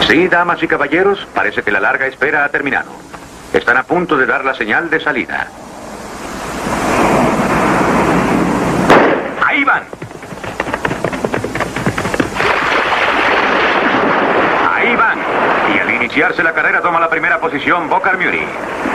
Sí, damas y caballeros, parece que la larga espera ha terminado. Están a punto de dar la señal de salida. ¡Ahí van! ¡Ahí van! Y al iniciarse la carrera toma la primera posición Bokar Muri.